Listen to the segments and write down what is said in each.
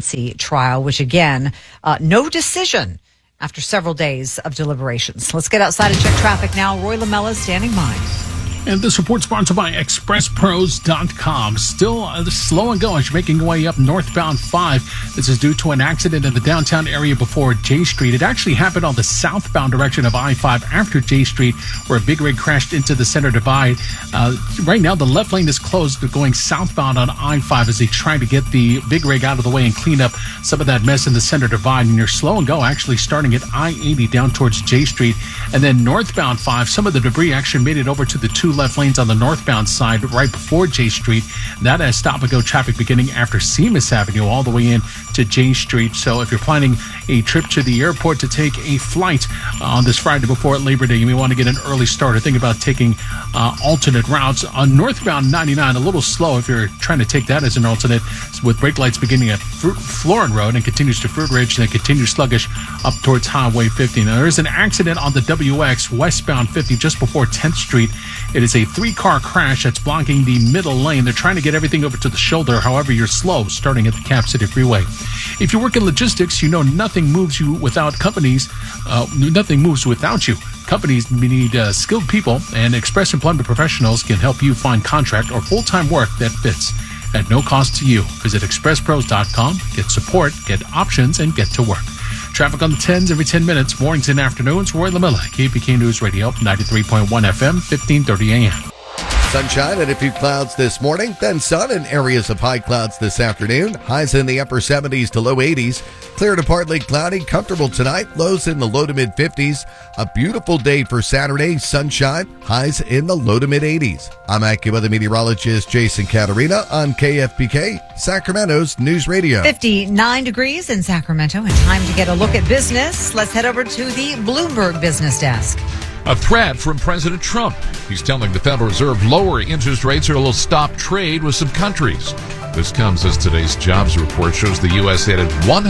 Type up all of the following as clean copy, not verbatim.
Yancey trial, which again, no decision after several days of deliberations. Let's get outside and check traffic now. Roy Lamella is standing by. And this report sponsored by ExpressPros.com. Still slow and go as you're making your way up northbound 5. This is due to an accident in the downtown area before J Street. It actually happened on the southbound direction of I-5 after J Street, where a big rig crashed into the center divide. Right now, the left lane is closed going southbound on I-5 as they try to get the big rig out of the way and clean up some of that mess in the center divide. And you're slow and go actually starting at I-80 down towards J Street. And then northbound 5, some of the debris actually made it over to the 2 left lanes on the northbound side right before J Street. That has stop-and-go traffic beginning after Seamus Avenue all the way in to J Street. So if you're planning a trip to the airport to take a flight on this Friday before Labor Day, you may want to get an early start or think about taking alternate routes. On northbound 99, a little slow if you're trying to take that as an alternate, with brake lights beginning at Florin Road and continues to Fruit Ridge, then continues sluggish up towards Highway 50. Now, there is an accident on the WX westbound 50 just before 10th Street. It is a 3-car crash that's blocking the middle lane. They're trying to get everything over to the shoulder. However, you're slow starting at the Cap City Freeway. If you work in logistics, you know nothing moves you without companies. Nothing moves without you. Companies need skilled people, and Express Employment Professionals can help you find contract or full-time work that fits at no cost to you. Visit ExpressPros.com, get support, get options, and get to work. Traffic on the 10s every 10 minutes, mornings and afternoons. Roy Lamella, KPK News Radio, 93.1 FM, 1530 AM. Sunshine and a few clouds this morning, then sun and areas of high clouds this afternoon. Highs in the upper 70s to low 80s. Clear to partly cloudy, comfortable tonight. Lows in the low to mid 50s. A beautiful day for Saturday. Sunshine, highs in the low to mid 80s. I'm AccuWeather meteorologist Jason Caterina on KFPK, Sacramento's News Radio. 59 degrees in Sacramento, and time to get a look at business. Let's head over to the Bloomberg Business Desk. A threat from President Trump. He's telling the Federal Reserve lower interest rates or it'll stop trade with some countries. This comes as today's jobs report shows the U.S. added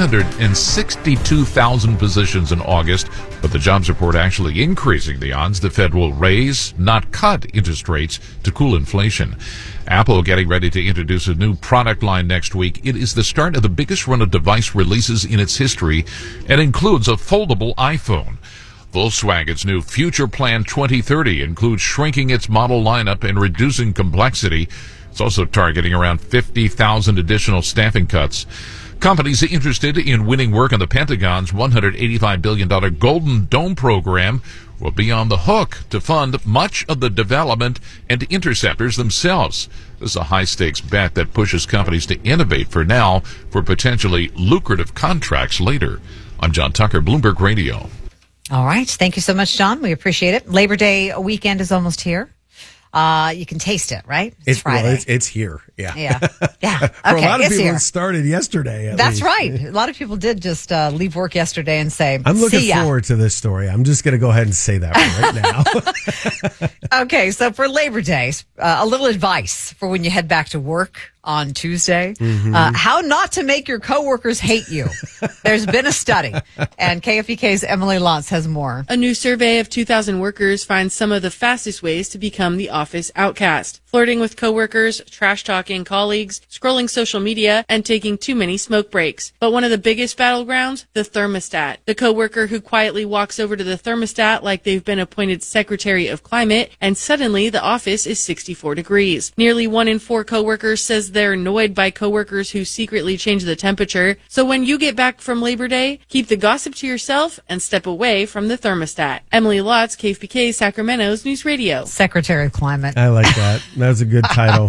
162,000 positions in August, but the jobs report actually increasing the odds the Fed will raise, not cut, interest rates to cool inflation. Apple getting ready to introduce a new product line next week. It is the start of the biggest run of device releases in its history and includes a foldable iPhone. Volkswagen's new Future Plan 2030 includes shrinking its model lineup and reducing complexity. It's also targeting around 50,000 additional staffing cuts. Companies interested in winning work on the Pentagon's $185 billion Golden Dome program will be on the hook to fund much of the development and interceptors themselves. This is a high-stakes bet that pushes companies to innovate for now for potentially lucrative contracts later. I'm John Tucker, Bloomberg Radio. All right. Thank you so much, John. We appreciate it. Labor Day weekend is almost here. You can taste it, right? It's Friday. Well, it's here. Yeah. Yeah. Yeah. Okay. For a lot of people, here. It started yesterday. That's right. A lot of people did just leave work yesterday and say, I'm looking see ya. forward to this story. I'm just going to go ahead and say that right now. Okay. So for Labor Day, a little advice for when you head back to work on Tuesday. Mm-hmm. How not to make your coworkers hate you. There's been a study, and KFPK's Emily Lotz has more. A new survey of 2,000 workers finds some of the fastest ways to become the office outcast. Flirting with coworkers, trash-talking colleagues, scrolling social media, and taking too many smoke breaks. But one of the biggest battlegrounds, the thermostat. The coworker who quietly walks over to the thermostat like they've been appointed Secretary of Climate, and suddenly the office is 64 degrees. Nearly 1 in 4 coworkers says they're annoyed by coworkers who secretly change the temperature. So when you get back from Labor Day, keep the gossip to yourself and step away from the thermostat. Emily Lotz, KFPK, Sacramento's News Radio. Secretary of Climate. I like that. That was a good title.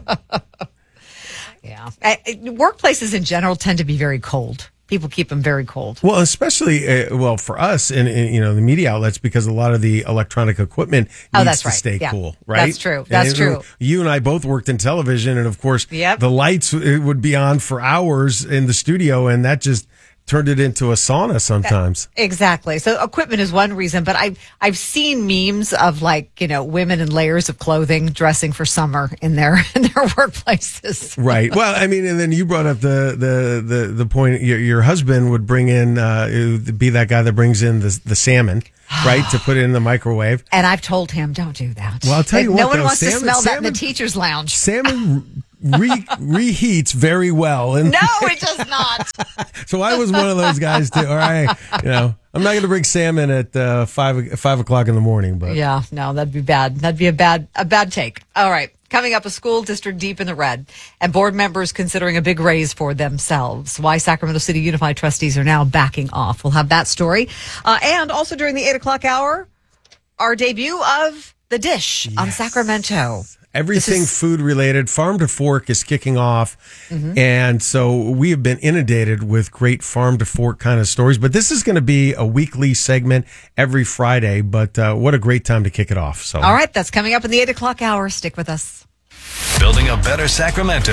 Yeah. Workplaces in general tend to be very cold. People keep them very cold. Well, especially, for us in the media outlets, because a lot of the electronic equipment needs to stay cool, right? That's true. That's true. You and I both worked in television, and of course, the lights would be on for hours in the studio, and that just turned it into a sauna sometimes. Exactly. So equipment is one reason, but I've seen memes of women in layers of clothing dressing for summer in their workplaces. Right. Well, I mean, and then you brought up the point your husband would bring in be that guy that brings in the salmon. Right, to put it in the microwave. And I've told him, don't do that. Well, I'll tell you what, no one wants to smell that in the teacher's lounge. Salmon reheats very well. And No, it does not. so I was one of those guys too. All right, I'm not going to bring salmon at 5 o'clock in the morning, but Yeah, no, that'd be bad. That'd be a bad take. All right. Coming up, a school district deep in the red and board members considering a big raise for themselves. Why Sacramento City Unified trustees are now backing off. We'll have that story. And also during the 8 o'clock hour, our debut of The Dish on Sacramento. Everything food related. Farm to Fork is kicking off. And so we have been inundated with great farm to fork kind of stories. But this is going to be a weekly segment every Friday. But what a great time to kick it off. So, All right, that's coming up in the 8 o'clock hour. Stick with us. Building a better Sacramento.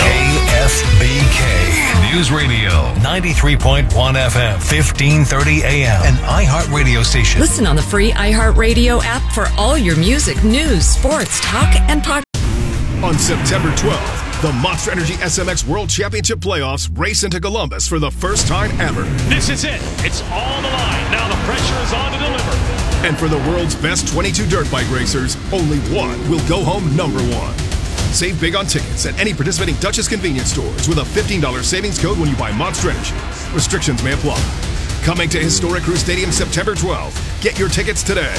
KFBK News Radio 93.1 FM, 1530 AM, an iHeartRadio station. Listen on the free iHeartRadio app for all your music, news, sports, talk, and podcast. On September 12th, the Monster Energy SMX World Championship Playoffs race into Columbus for the first time ever. This is it. It's on the line. Now the pressure is on to deliver. And for the world's best 22 dirt bike racers, only one will go home number one. Save big on tickets at any participating Dutchess convenience stores with a $15 savings code when you buy Monster Energy. Restrictions may apply. Coming to Historic Crew Stadium September 12th. Get your tickets today.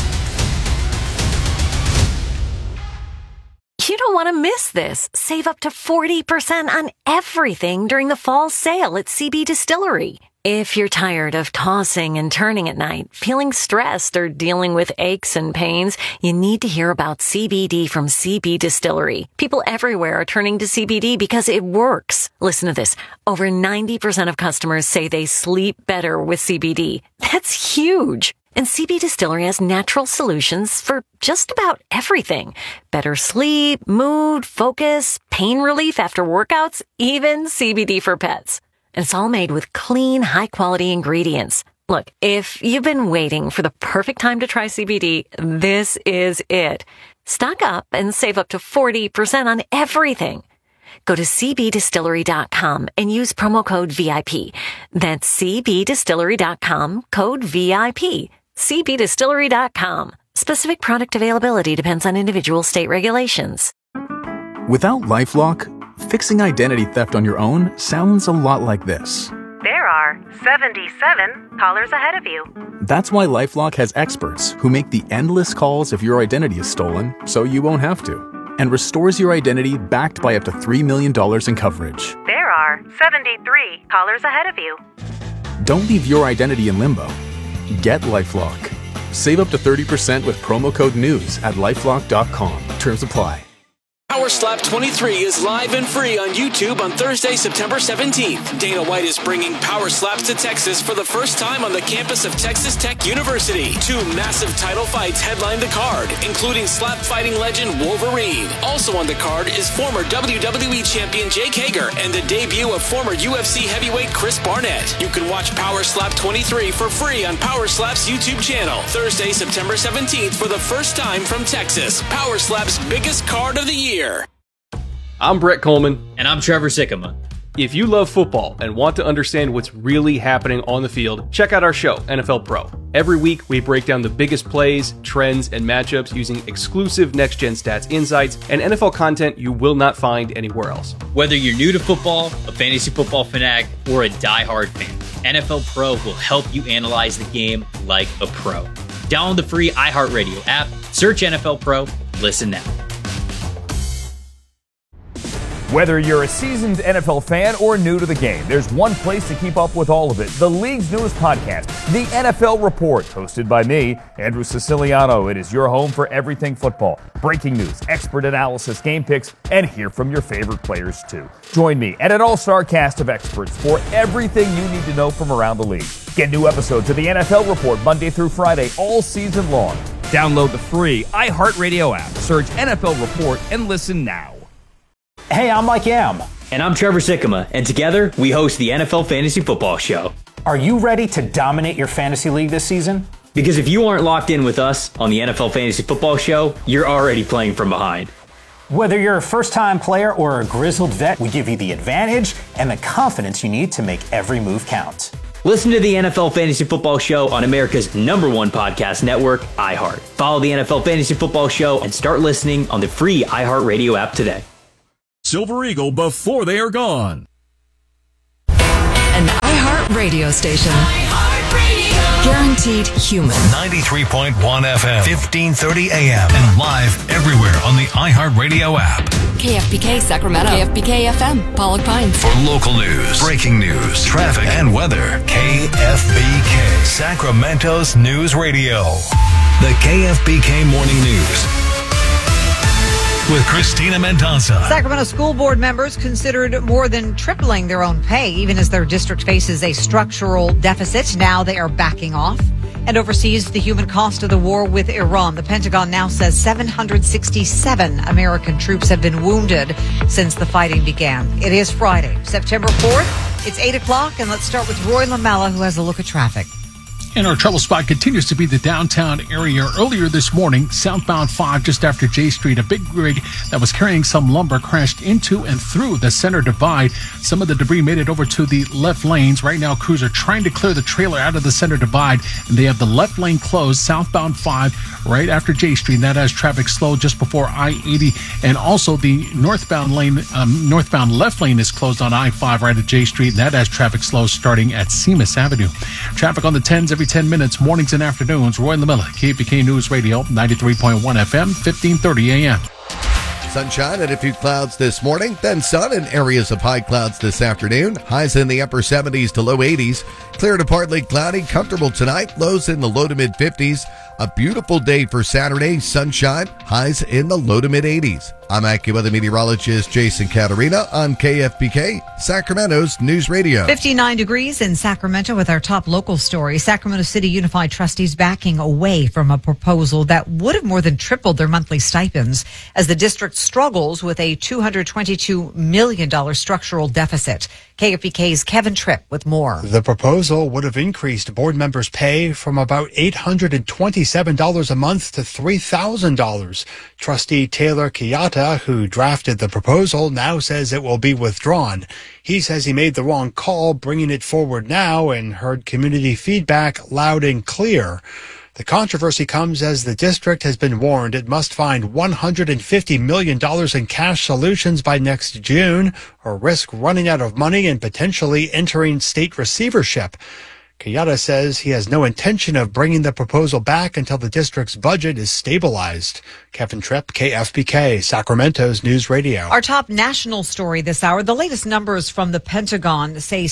You don't want to miss this. Save up to 40% on everything during the fall sale at CB Distillery. If you're tired of tossing and turning at night, feeling stressed, or dealing with aches and pains, you need to hear about CBD from CB Distillery. People everywhere are turning to CBD because it works. Listen to this. Over 90% of customers say they sleep better with CBD. That's huge. And CB Distillery has natural solutions for just about everything. Better sleep, mood, focus, pain relief after workouts, even CBD for pets. And it's all made with clean, high-quality ingredients. Look, if you've been waiting for the perfect time to try CBD, this is it. Stock up and save up to 40% on everything. Go to cbdistillery.com and use promo code VIP. That's cbdistillery.com, code VIP. cbdistillery.com. Specific product availability depends on individual state regulations. Without LifeLock, fixing identity theft on your own sounds a lot like this. There are 77 callers ahead of you. That's why LifeLock has experts who make the endless calls if your identity is stolen so you won't have to, and restores your identity backed by up to $3 million in coverage. There are 73 callers ahead of you. Don't leave your identity in limbo. Get LifeLock. Save up to 30% with promo code NEWS at LifeLock.com. Terms apply. Power Slap 23 is live and free on YouTube on Thursday, September 17th. Dana White is bringing Power Slaps to Texas for the first time on the campus of Texas Tech University. 2 massive title fights headline the card, including slap fighting legend Wolverine. Also on the card is former WWE champion Jake Hager and the debut of former UFC heavyweight Chris Barnett. You can watch Power Slap 23 for free on Power Slap's YouTube channel. Thursday, September 17th for the first time from Texas. Power Slap's biggest card of the year. I'm Brett Coleman. And I'm Trevor Sikkema. If you love football and want to understand what's really happening on the field, check out our show, NFL Pro. Every week, we break down the biggest plays, trends, and matchups using exclusive next-gen stats insights and NFL content you will not find anywhere else. Whether you're new to football, a fantasy football fanatic, or a diehard fan, NFL Pro will help you analyze the game like a pro. Download the free iHeartRadio app, search NFL Pro, listen now. Whether you're a seasoned NFL fan or new to the game, there's one place to keep up with all of it. The league's newest podcast, The NFL Report, hosted by me, Andrew Siciliano. It is your home for everything football. Breaking news, expert analysis, game picks, and hear from your favorite players too. Join me and an all-star cast of experts for everything you need to know from around the league. Get new episodes of The NFL Report Monday through Friday all season long. Download the free iHeartRadio app. Search NFL Report and listen now. Hey, I'm Mike Yam. And I'm Trevor Sikkema, and together we host the NFL Fantasy Football Show. Are you ready to dominate your fantasy league this season? Because if you aren't locked in with us on the NFL Fantasy Football Show, you're already playing from behind. Whether you're a first-time player or a grizzled vet, we give you the advantage and the confidence you need to make every move count. Listen to the NFL Fantasy Football Show on America's #1 podcast network, iHeart. Follow the NFL Fantasy Football Show and start listening on the free iHeartRadio app today. Silver Eagle before they are gone. An iHeart radio station. Guaranteed human. 93.1 FM, 1530 AM, and live everywhere on the iHeartRadio app. KFBK Sacramento. KFBK FM, Pollock Pines. For local news, breaking news, traffic, and weather, KFBK, Sacramento's news radio. The KFBK Morning News with Christina Mendoza. Sacramento school board members considered more than tripling their own pay, even as their district faces a structural deficit. Now they are backing off. And overseas, the human cost of the war with Iran. The Pentagon now says 767 American troops have been wounded since the fighting began. It is Friday, September 4th. It's 8 o'clock, and let's start with Roy Lamella, who has a look at traffic. And our trouble spot continues to be the downtown area. Earlier this morning, southbound 5 just after J Street, a big rig that was carrying some lumber crashed into and through the center divide. Some of the debris made it over to the left lanes. Right now, crews are trying to clear the trailer out of the center divide, and they have the left lane closed, southbound 5, right after J Street. And that has traffic slow just before I-80. And also the northbound left lane is closed on I-5 right at J Street. And that has traffic slow starting at Seamus Avenue. Traffic on the 10s every 10 minutes, mornings and afternoons. Roy Lamella, KFBK News Radio, 93.1 FM, 1530 AM. Sunshine and a few clouds this morning, then sun and areas of high clouds this afternoon. Highs in the upper 70s to low 80s. Clear to partly cloudy, comfortable tonight. Lows in the low to mid 50s. A beautiful day for Saturday. Sunshine, highs in the low to mid 80s. I'm AccuWeather meteorologist Jason Caterina on KFBK, Sacramento's News Radio. 59 degrees in Sacramento with our top local story. Sacramento City Unified trustees backing away from a proposal that would have more than tripled their monthly stipends as the district struggles with a $222 million structural deficit. KFBK's Kevin Tripp with more. The proposal would have increased board members' pay from about $827 a month to $3,000. Trustee Taylor Kiyata, who drafted the proposal, now says it will be withdrawn. He says he made the wrong call bringing it forward now and heard community feedback loud and clear. The controversy comes as the district has been warned it must find $150 million in cash solutions by next June or risk running out of money and potentially entering state receivership. Kiyata says he has no intention of bringing the proposal back until the district's budget is stabilized. Kevin Tripp, KFBK, Sacramento's News Radio. Our top national story this hour. The latest numbers from the Pentagon say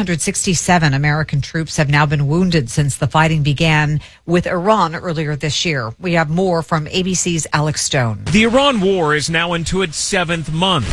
767 American troops have now been wounded since the fighting began with Iran earlier this year. We have more from ABC's Alex Stone. The Iran war is now into its 7th month.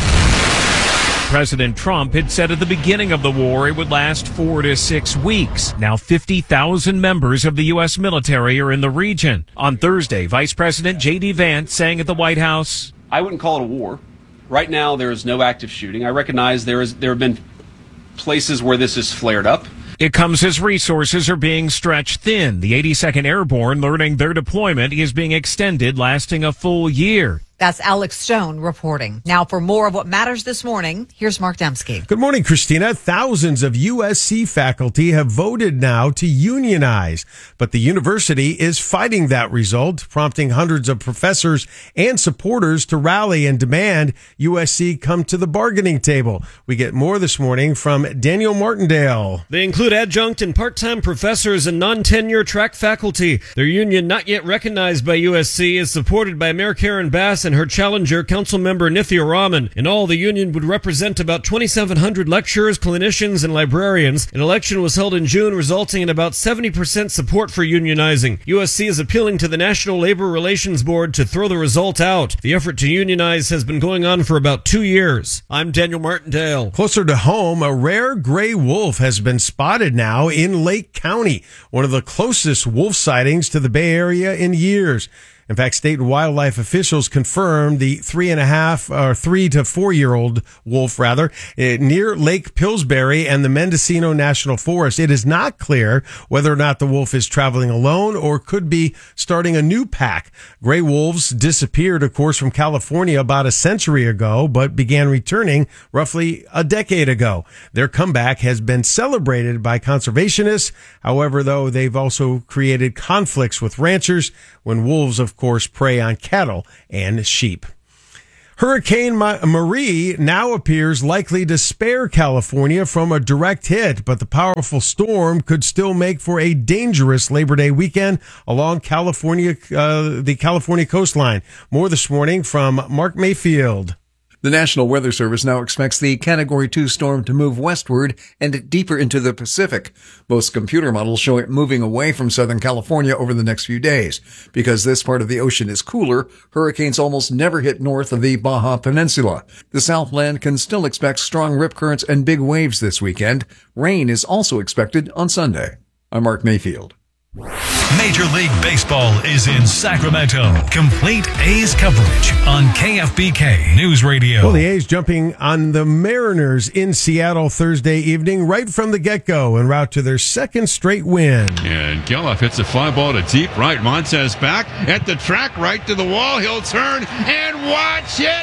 President Trump had said at the beginning of the war it would last 4 to 6 weeks. Now 50,000 members of the U.S. military are in the region. On Thursday, Vice President J.D. Vance saying at the White House, I wouldn't call it a war. Right now, there is no active shooting. I recognize there have been places where this has flared up. It comes as resources are being stretched thin. The 82nd Airborne learning their deployment is being extended, lasting a full year. That's Alex Stone reporting. Now, for more of what matters this morning, here's Mark Dembski. Good morning, Christina. Thousands of USC faculty have voted now to unionize, but the university is fighting that result, prompting hundreds of professors and supporters to rally and demand USC come to the bargaining table. We get more this morning from Daniel Martindale. They include adjunct and part-time professors and non-tenure track faculty. Their union, not yet recognized by USC, is supported by Mayor Karen Bass and her challenger, Councilmember Nithya Raman. In all, the union would represent about 2,700 lecturers, clinicians, and librarians. An election was held in June, resulting in about 70% support for unionizing. USC is appealing to the National Labor Relations Board to throw the result out. The effort to unionize has been going on for about 2 years. I'm Daniel Martindale. Closer to home, a rare gray wolf has been spotted now in Lake County, one of the closest wolf sightings to the Bay Area in years. In fact, state wildlife officials confirmed the 3 to 4 year old wolf near Lake Pillsbury and the Mendocino National Forest. It is not clear whether or not the wolf is traveling alone or could be starting a new pack. Gray wolves disappeared, of course, from California about a century ago, but began returning roughly a decade ago. Their comeback has been celebrated by conservationists. However, though, they've also created conflicts with ranchers when wolves, of course, prey on cattle and sheep. Hurricane Marie now appears likely to spare California from a direct hit, but the powerful storm could still make for a dangerous Labor Day weekend along the California coastline. More this morning from Mark Mayfield. The National Weather Service now expects the Category 2 storm to move westward and deeper into the Pacific. Most computer models show it moving away from Southern California over the next few days. Because this part of the ocean is cooler, hurricanes almost never hit north of the Baja Peninsula. The Southland can still expect strong rip currents and big waves this weekend. Rain is also expected on Sunday. I'm Mark Mayfield. Major League Baseball is in Sacramento. Complete A's coverage on KFBK News Radio. Well, the A's jumping on the Mariners in Seattle Thursday evening right from the get-go en route to their second straight win. And Geloff hits a fly ball to deep right. Montez back at the track, right to the wall. He'll turn and watch it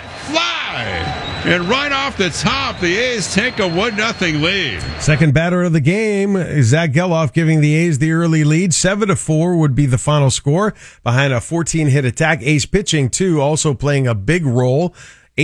fly. And right off the top, the A's take a 1-0 lead. Second batter of the game, Zach Geloff giving the A's the early lead. 7-4 would be the final score behind a 14-hit attack. A's pitching, too, also playing a big role.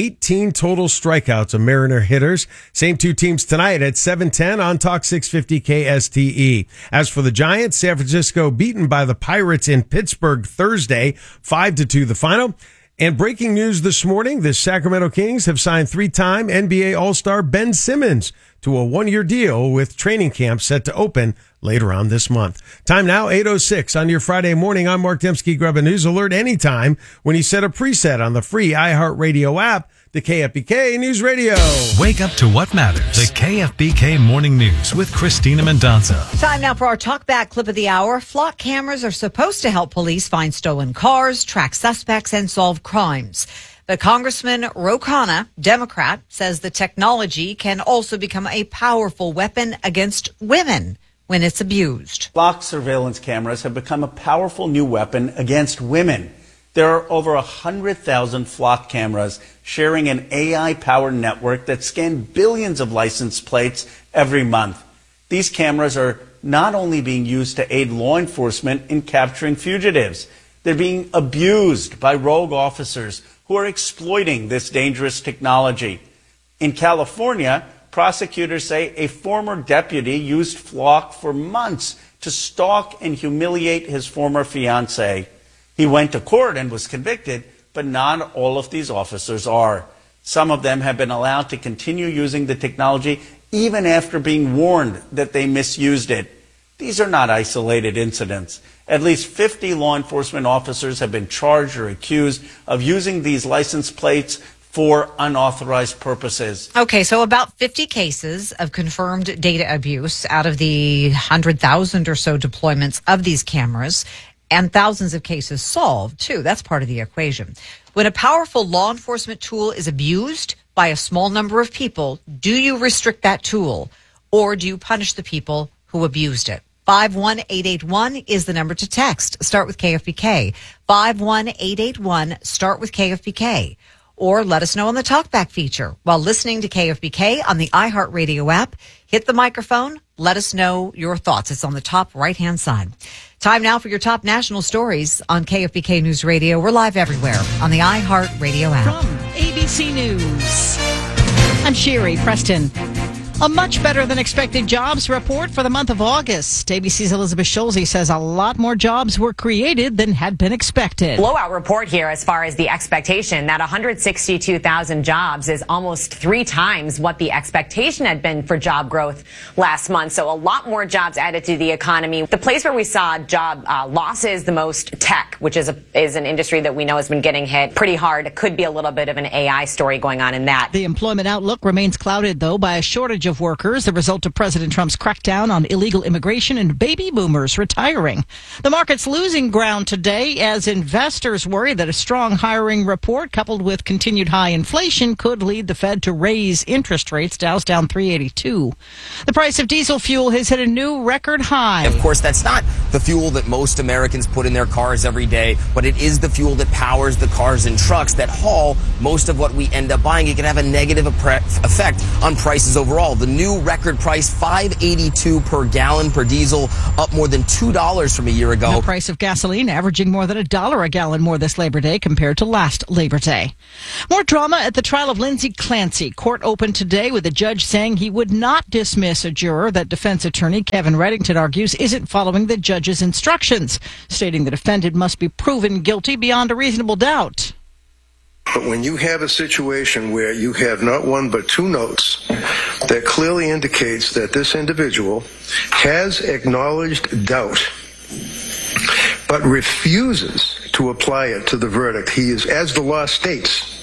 18 total strikeouts of Mariner hitters. Same two teams tonight at 7:10 on Talk 650 KSTE. As for the Giants, San Francisco beaten by the Pirates in Pittsburgh Thursday, 5-2 the final. And breaking news this morning, the Sacramento Kings have signed 3-time NBA All-Star Ben Simmons to a 1-year deal with training camp set to open later on this month. Time now, 8:06 on your Friday morning. I'm Mark Dembski. Grab a news alert anytime when you set a preset on the free iHeartRadio app, the KFBK News Radio. Wake up to what matters. The KFBK Morning News with Christina Mendonça. Time now for our talkback clip of the hour. Flock cameras are supposed to help police find stolen cars, track suspects, and solve crimes. But Congressman Ro Khanna, Democrat, says the technology can also become a powerful weapon against women when it's abused. Flock surveillance cameras have become a powerful new weapon against women. There are over 100,000 Flock cameras sharing an AI-powered network that scan billions of license plates every month. These cameras are not only being used to aid law enforcement in capturing fugitives, they're being abused by rogue officers who are exploiting this dangerous technology. In California, prosecutors say a former deputy used Flock for months to stalk and humiliate his former fiancée. He went to court and was convicted, but not all of these officers are. Some of them have been allowed to continue using the technology even after being warned that they misused it. These are not isolated incidents. At least 50 law enforcement officers have been charged or accused of using these license plates for unauthorized purposes. Okay, so about 50 cases of confirmed data abuse out of the 100,000 or so deployments of these cameras, and thousands of cases solved, too. That's part of the equation. When a powerful law enforcement tool is abused by a small number of people, do you restrict that tool, or do you punish the people who abused it? 51881 is the number to text. Start with KFBK. 51881, start with KFBK. Or let us know on the TalkBack feature. While listening to KFBK on the iHeartRadio app, hit the microphone, let us know your thoughts. It's on the top right-hand side. Time now for your top national stories on KFBK News Radio. We're live everywhere on the iHeartRadio app. From ABC News, I'm Sherry Preston. A much better than expected jobs report for the month of August. ABC's Elizabeth Schulze says a lot more jobs were created than had been expected. Blowout report here as far as the expectation that 162,000 jobs is almost 3 times what the expectation had been for job growth last month. So a lot more jobs added to the economy. The place where we saw job losses the most, tech, which is an industry that we know has been getting hit pretty hard. It could be a little bit of an AI story going on in that. The employment outlook remains clouded, though, by a shortage of workers, the result of President Trump's crackdown on illegal immigration and baby boomers retiring. The market's losing ground today as investors worry that a strong hiring report coupled with continued high inflation could lead the Fed to raise interest rates. Dow's down 382. The price of diesel fuel has hit a new record high. Of course, that's not the fuel that most Americans put in their cars every day, but it is the fuel that powers the cars and trucks that haul most of what we end up buying. It can have a negative effect on prices overall. The new record price, $5.82 per gallon per diesel, up more than $2 from a year ago. The price of gasoline averaging more than $1 a gallon more this Labor Day compared to last Labor Day. More drama at the trial of Lindsay Clancy. Court opened today with a judge saying he would not dismiss a juror that defense attorney Kevin Reddington argues isn't following the judge's instructions, stating the defendant must be proven guilty beyond a reasonable doubt. But when you have a situation where you have not one but two notes that clearly indicates that this individual has acknowledged doubt but refuses to apply it to the verdict, he is, as the law states,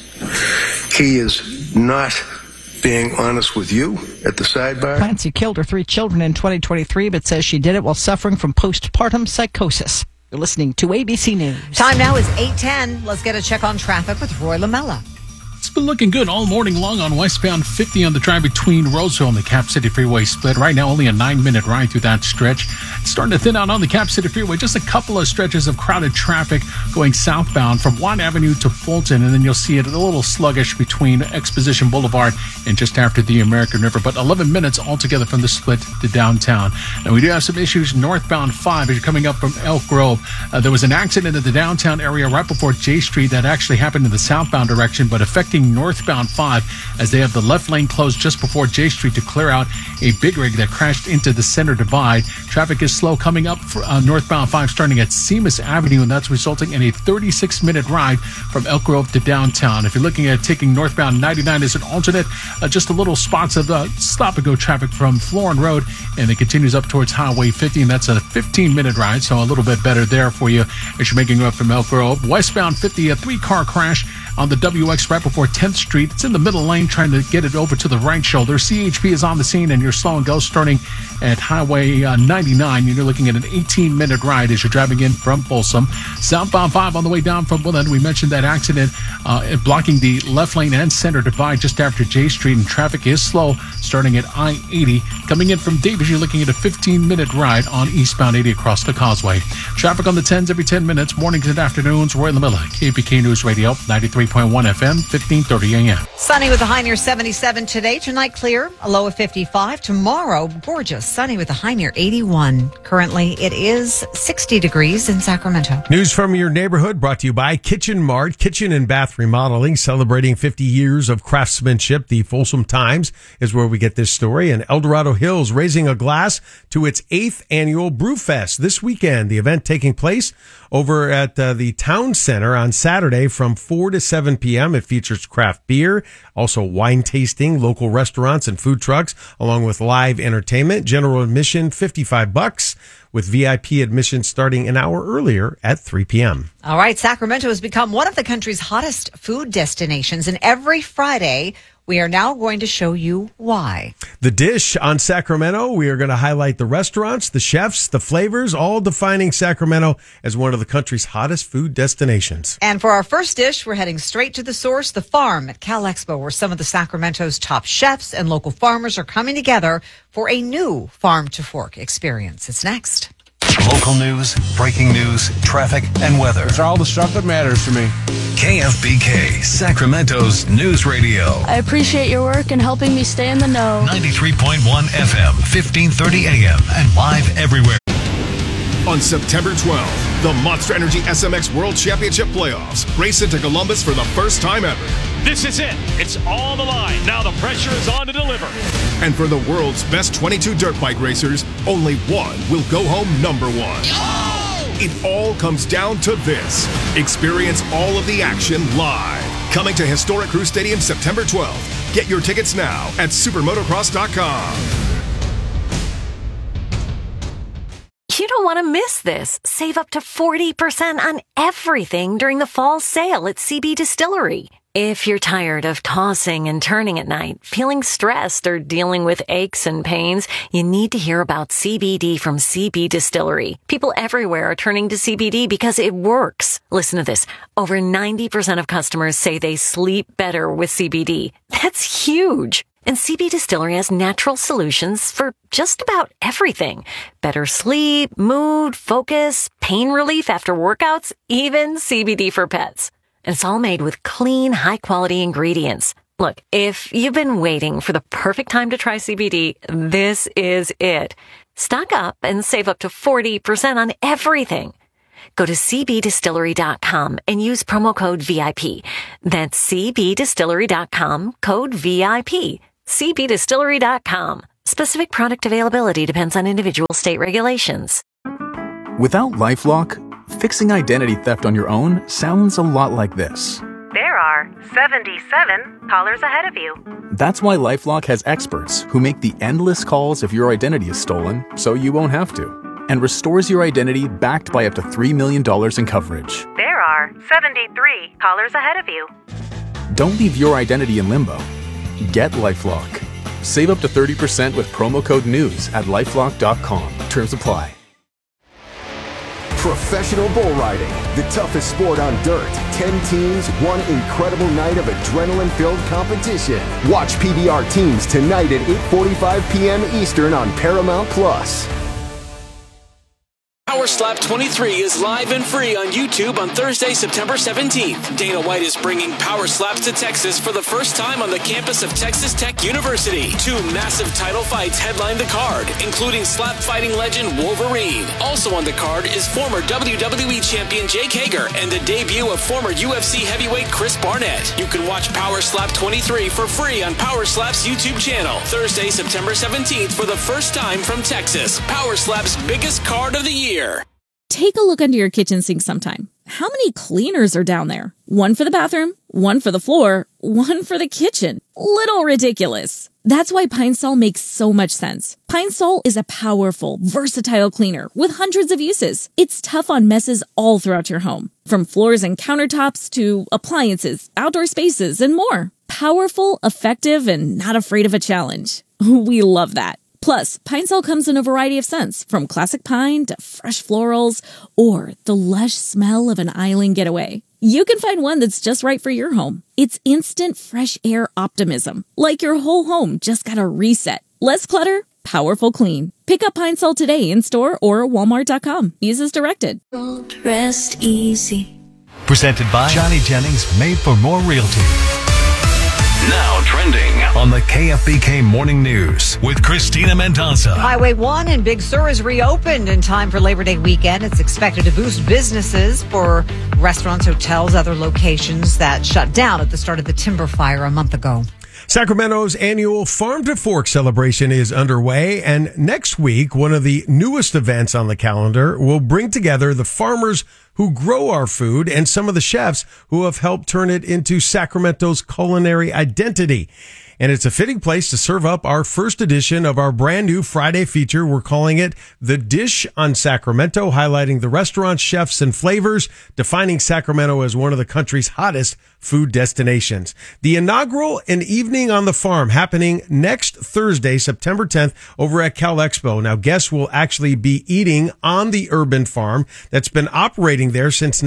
he is not being honest with you at the sidebar. Clancy killed her 3 children in 2023, but says she did it while suffering from postpartum psychosis. You're listening to ABC News. Time now is 8:10. Let's get a check on traffic with Roy Lamella. It's been looking good all morning long on westbound 50 on the drive between Roseville and the Cap City Freeway split. Right now, only a 9-minute ride through that stretch. It's starting to thin out on the Cap City Freeway. Just a couple of stretches of crowded traffic going southbound from 1 Avenue to Fulton, and then you'll see it a little sluggish between Exposition Boulevard and just after the American River. But 11 minutes altogether from the split to downtown. And we do have some issues northbound 5 as you're coming up from Elk Grove. There was an accident in the downtown area right before J Street that actually happened in the southbound direction, but affecting northbound 5 as they have the left lane closed just before J Street to clear out a big rig that crashed into the center divide. Traffic is slow coming up for northbound 5 starting at Seamus Avenue, and that's resulting in a 36-minute ride from Elk Grove to downtown. If you're looking at taking northbound 99 as an alternate, just a little spots of stop-and-go traffic from Florin Road, and it continues up towards Highway 50, and that's a 15-minute ride, so a little bit better there for you as you're making up from Elk Grove. Westbound 50, a 3-car crash on the WX right before 10th Street. It's in the middle lane trying to get it over to the right shoulder. CHP is on the scene and you're slow and go starting at Highway 99. You're looking at an 18-minute ride as you're driving in from Folsom. Southbound 5 on the way down from Woodland. We mentioned that accident blocking the left lane and center divide just after J Street, and traffic is slow starting at I-80. Coming in from Davis, you're looking at a 15-minute ride on eastbound 80 across the causeway. Traffic on the 10s every 10 minutes, mornings and afternoons. Roy Lamilla, KPK News Radio, 93.1 FM, 1530 AM. Sunny with a high near 77 today. Tonight clear, a low of 55. Tomorrow, gorgeous, sunny with a high near 81. Currently, it is 60 degrees in Sacramento. News from your neighborhood brought to you by Kitchen Mart, kitchen and bath remodeling, celebrating 50 years of craftsmanship. The Folsom Times is where we get this story. And El Dorado Hills raising a glass to its 8th annual Brew Fest this weekend. The event taking place over at the Town Center on Saturday from 4 to 7 p.m. It features craft beer, also wine tasting, local restaurants and food trucks, along with live entertainment. General admission, $55, with VIP admission starting an hour earlier at 3 p.m. All right, Sacramento has become one of the country's hottest food destinations, and every Friday we are now going to show you why. The Dish on Sacramento. We are going to highlight the restaurants, the chefs, the flavors, all defining Sacramento as one of the country's hottest food destinations. And for our first dish, we're heading straight to the source, the farm at Cal Expo, where some of the Sacramento's top chefs and local farmers are coming together for a new farm to fork experience. It's next. Local news, breaking news, traffic, and weather. It's all the stuff that matters to me. KFBK, Sacramento's news radio. I appreciate your work in helping me stay in the know. 93.1 FM, 1530 AM, and live everywhere. On September 12th, the Monster Energy SMX World Championship Playoffs race into Columbus for the first time ever. This is it. It's all the line. Now the pressure is on to deliver. And for the world's best 22 dirt bike racers, only one will go home number one. Oh! It all comes down to this. Experience all of the action live. Coming to Historic Crew Stadium September 12th. Get your tickets now at supermotocross.com. You don't want to miss this. Save up to 40% on everything during the fall sale at CB Distillery. If you're tired of tossing and turning at night, feeling stressed, or dealing with aches and pains, you need to hear about CBD from CB Distillery. People everywhere are turning to CBD because it works. Listen to this. Over 90% of customers say they sleep better with CBD. That's huge. And CB Distillery has natural solutions for just about everything. Better sleep, mood, focus, pain relief after workouts, even CBD for pets. And it's all made with clean, high-quality ingredients. Look, if you've been waiting for the perfect time to try CBD, this is it. Stock up and save up to 40% on everything. Go to cbdistillery.com and use promo code VIP. That's cbdistillery.com, code VIP. cbdistillery.com. Specific product availability depends on individual state regulations. Without LifeLock, fixing identity theft on your own sounds a lot like this. There are 77 callers ahead of you. That's why LifeLock has experts who make the endless calls if your identity is stolen, so you won't have to, and restores your identity backed by up to $3 million in coverage. There are 73 callers ahead of you. Don't leave your identity in limbo. Get LifeLock. Save up to 30% with promo code NEWS at LifeLock.com. Terms apply. Professional bull riding, the toughest sport on dirt. 10 teams, one incredible night of adrenaline-filled competition. Watch PBR teams tonight at 8:45 p.m. Eastern on Paramount Plus. Power Slap 23 is live and free on YouTube on Thursday, September 17th. Dana White is bringing Power Slaps to Texas for the first time on the campus of Texas Tech University. 2 massive title fights headline the card, including slap fighting legend Wolverine. Also on the card is former WWE champion Jake Hager and the debut of former UFC heavyweight Chris Barnett. You can watch Power Slap 23 for free on Power Slap's YouTube channel. Thursday, September 17th for the first time from Texas. Power Slap's biggest card of the year. Take a look under your kitchen sink sometime. How many cleaners are down there? One for the bathroom, one for the floor, one for the kitchen. Little ridiculous. That's why Pine Sol makes so much sense. Pine Sol is a powerful, versatile cleaner with hundreds of uses. It's tough on messes all throughout your home, from floors and countertops to appliances, outdoor spaces, and more. Powerful, effective, and not afraid of a challenge. We love that. Plus, Pine Sol comes in a variety of scents, from classic pine to fresh florals, or the lush smell of an island getaway. You can find one that's just right for your home. It's instant fresh air optimism, like your whole home just got a reset. Less clutter, powerful clean. Pick up Pine Sol today in store or walmart.com. Use as directed. Rest easy. Presented by Johnny Jennings, Made for More Realty. Now trending on the KFBK Morning News with Christina Mendoza. Highway 1 in Big Sur is reopened in time for Labor Day weekend. It's expected to boost businesses for restaurants, hotels, other locations that shut down at the start of the timber fire a month ago. Sacramento's annual Farm to Fork celebration is underway, and next week, one of the newest events on the calendar will bring together the farmers who grow our food and some of the chefs who have helped turn it into Sacramento's culinary identity. And it's a fitting place to serve up our first edition of our brand new Friday feature. We're calling it The Dish on Sacramento, highlighting the restaurants, chefs, and flavors, defining Sacramento as one of the country's hottest food destinations. The inaugural An Evening on the Farm happening next Thursday, September 10th, over at Cal Expo. Now, guests will actually be eating on the urban farm that's been operating there since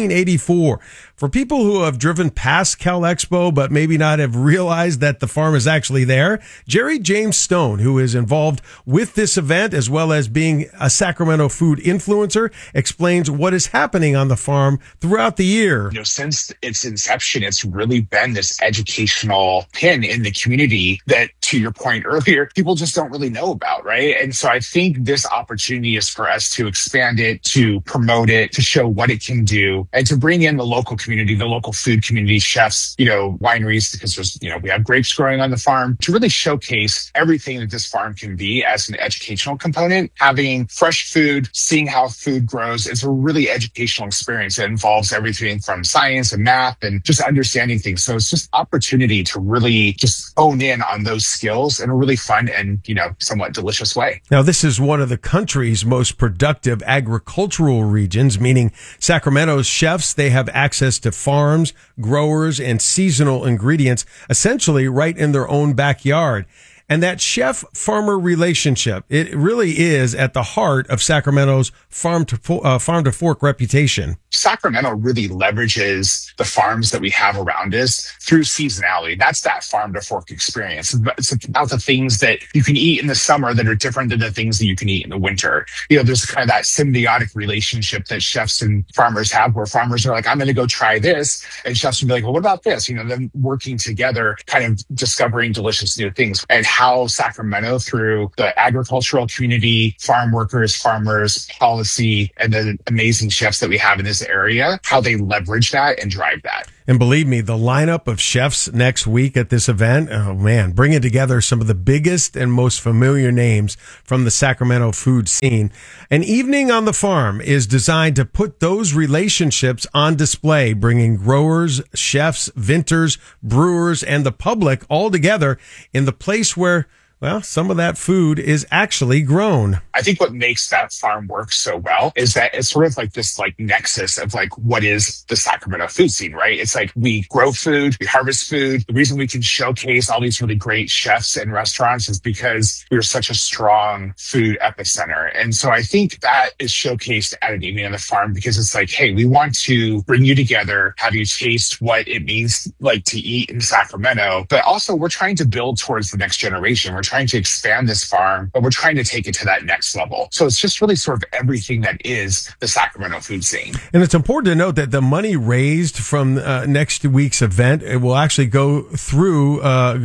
1984. For people who have driven past Cal Expo but maybe not have realized that the farm is actually there, Jerry James Stone, who is involved with this event as well as being a Sacramento food influencer, explains what is happening on the farm throughout the year. Since its inception, it's really been this educational pin in the community that, to your point earlier, people just don't really know about, right? And so I think this opportunity is for us to expand it, to promote it, to show what it can do, and to bring in the local community, the local food community, chefs, wineries, because there's, we have grapes growing on the farm, to really showcase everything that this farm can be as an educational component. Having fresh food, seeing how food grows, it's a really educational experience. It involves everything from science and math and just understanding things. So it's just opportunity to really just hone in on those skills in a really fun and, somewhat delicious way. Now, this is one of the country's most productive agricultural regions, meaning Sacramento's chefs, they have access to farms, growers, and seasonal ingredients, essentially right in their own backyard. And that chef-farmer relationship, it really is at the heart of Sacramento's farm to fork reputation. Sacramento really leverages the farms that we have around us through seasonality. That's that farm to fork experience. It's about the things that you can eat in the summer that are different than the things that you can eat in the winter. There's kind of that symbiotic relationship that chefs and farmers have, where farmers are like, I'm going to go try this. And chefs will be like, well, what about this? Them working together, kind of discovering delicious new things. And how Sacramento, through the agricultural community, farm workers, farmers, policy, and the amazing chefs that we have in this area, how they leverage that and drive that. And believe me, the lineup of chefs next week at this event, oh man, bringing together some of the biggest and most familiar names from the Sacramento food scene. An evening on the farm is designed to put those relationships on display, bringing growers, chefs, vintners, brewers, and the public all together in the place where, well, some of that food is actually grown. I think what makes that farm work so well is that it's sort of like this nexus of what is the Sacramento food scene, right? It's like we grow food, we harvest food. The reason we can showcase all these really great chefs and restaurants is because we're such a strong food epicenter. And so I think that is showcased at an evening on the farm, because it's like, hey, we want to bring you together, have you taste what it means to eat in Sacramento, but also we're trying to build towards the next generation. We're trying to expand this farm, but we're trying to take it to that next level. So it's just really sort of everything that is the Sacramento food scene. And it's important to note that the money raised from next week's event, it will actually go through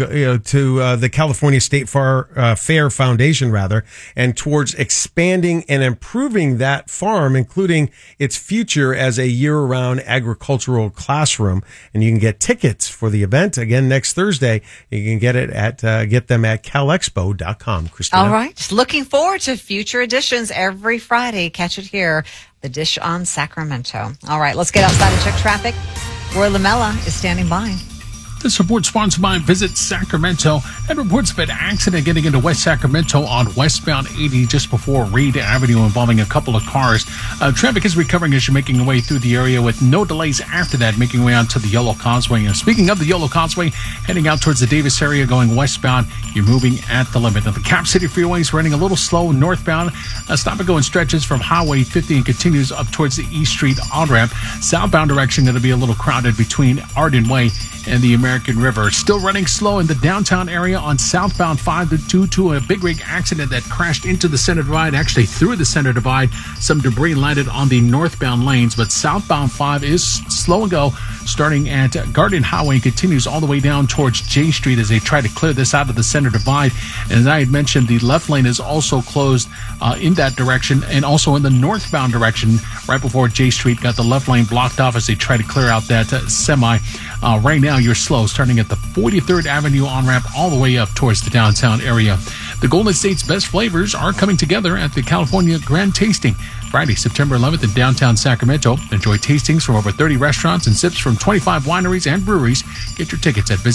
to the California State Fair Foundation, and towards expanding and improving that farm, including its future as a year-round agricultural classroom. And you can get tickets for the event again next Thursday. You can get it get them at calexpo.com. Christina. All right. Looking forward to future editions every Friday. Catch it here. The Dish on Sacramento. All right. Let's get outside and check traffic. Roy Lamella is standing by. This report sponsored by Visit Sacramento, and reports of an accident getting into West Sacramento on westbound 80 just before Reed Avenue involving a couple of cars. Traffic is recovering as you're making your way through the area with no delays after that, making your way onto the Yellow Causeway. And speaking of the Yellow Causeway, heading out towards the Davis area going westbound, you're moving at the limit. Now, the Cap City Freeway is running a little slow northbound. Stop and go in stretches from Highway 50 and continues up towards the East Street on-ramp. Southbound direction going to be a little crowded between Arden Way and the American River. Still running slow in the downtown area on southbound 5 due to a big rig accident that crashed into the center divide, actually through the center divide. Some debris landed on the northbound lanes, but southbound 5 is slow and go, starting at Garden Highway and continues all the way down towards J Street as they try to clear this out of the center divide. And as I had mentioned, the left lane is also closed in that direction, and also in the northbound direction right before J Street. Got the left lane blocked off as they try to clear out that semi. Right now, you're slow, starting at the 43rd Avenue on-ramp all the way up towards the downtown area. The Golden State's best flavors are coming together at the California Grand Tasting. Friday, September 11th in downtown Sacramento. Enjoy tastings from over 30 restaurants and sips from 25 wineries and breweries. Get your tickets at